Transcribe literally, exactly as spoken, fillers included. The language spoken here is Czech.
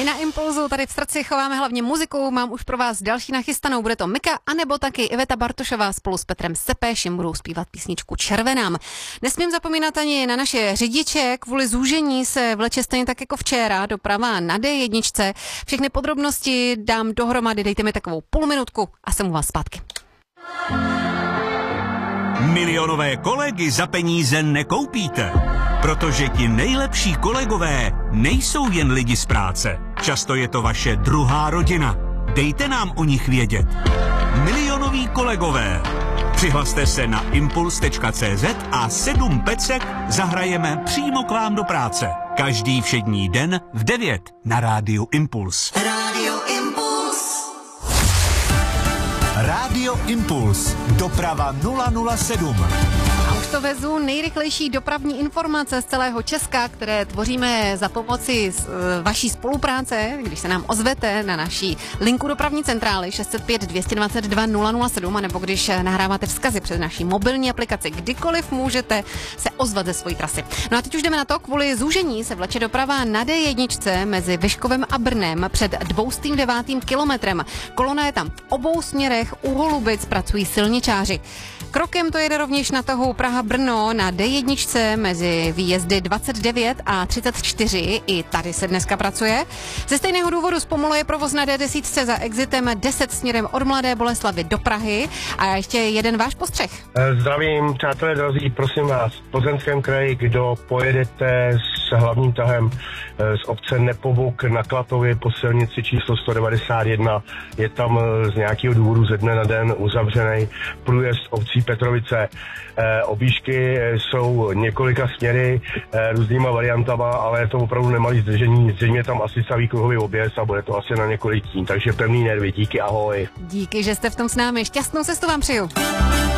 na Impulzu, tady v srdci chováme hlavně muziku, mám už pro vás další nachystanou, bude to Mika, anebo taky Iveta Bartošová spolu s Petrem Sepešem budou zpívat písničku Červenám. Nesmím zapomínat ani na naše řidiče, kvůli zúžení se vleče stejně tak jako včera, doprava na D jedna. Všechny podrobnosti dám dohromady, dejte mi takovou půlminutku a jsem u vás zpátky. Milionové kolegy za peníze nekoupíte, protože ti nejlepší kolegové nejsou jen lidi z práce. Často je to vaše druhá rodina. Dejte nám o nich vědět. Milionoví kolegové. Přihlaste se na impuls tečka cé zet a sedm pecek zahrajeme přímo k vám do práce. Každý všední den v devět na rádiu Impuls. Rádio Impuls. Rádio Impuls. Doprava nula nula sedm. A už to vezu nejrychlejší dopravní informace z celého Česka, které tvoříme za pomoci vaší spolupráce, když se nám ozvete na naší linku dopravní centrály šest set pět dvě dva dva nula nula sedm, anebo když nahráváte vzkazy přes naší mobilní aplikaci, kdykoliv můžete se ozvat ze svojí trasy. No a teď už jdeme na to, kvůli zúžení se vleče doprava na D jedna mezi Vyškovem a Brnem před dvoustým devátým kilometrem. Kolona je tam v obou směrech, u Holubic pracují silničáři. Krokem to jede rovněž na tahu Praha-Brno na D jedna mezi výjezdy dvacet devět a třicet čtyři. I tady se dneska pracuje. Ze stejného důvodu zpomaluje provoz na D deset za exitem deset směrem od Mladé Boleslavi do Prahy. A ještě jeden váš postřeh. Zdravím, přátelé drazí, prosím vás, v Plzeňském kraji, kdo pojedete s hlavním tahem z obce Nepobuk na Klatově po silnici číslo sto devadesát jedna, je tam z nějakého důvodu ze dne na den uzavřený průjezd obcí Petrovice. E, objížky jsou několika směry, e, různýma variantama, ale je to opravdu nemalý zdržení. Zřejmě tam asi staví kruhový objezd a bude to asi na několik dní. Takže pevný nervy. Díky, ahoj. Díky, že jste v tom s námi. Šťastnou cestu vám přeju.